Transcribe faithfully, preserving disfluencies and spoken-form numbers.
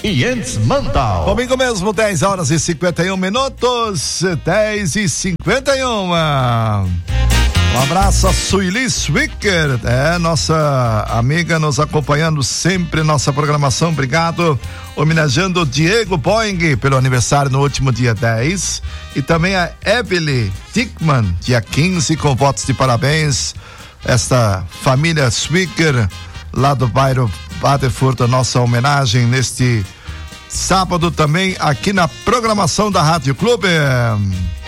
Jens Mantal. Domingo mesmo, dez horas e cinquenta e um minutos, dez e cinquenta e um. Um abraço a Sueli Swicker, é nossa amiga nos acompanhando sempre nossa programação, obrigado. Homenageando o Diego Boing pelo aniversário no último dia dez, e também a Ebele Dickman, dia quinze, com votos de parabéns. Esta família Swicker lá do bairro Baderfurt, a nossa homenagem neste sábado também aqui na programação da Rádio Clube.